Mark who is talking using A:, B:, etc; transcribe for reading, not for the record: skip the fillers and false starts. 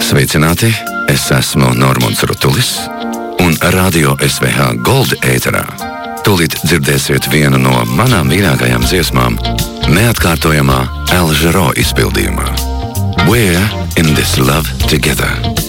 A: Sveicināti, es esmu Normons Rutulis, un Radio SVH Gold ēterā tūlīt dzirdēsiet vienu no manām mīļākajām dziesmām neatkārtojamā El Giro izpildījumā. We're in this love together.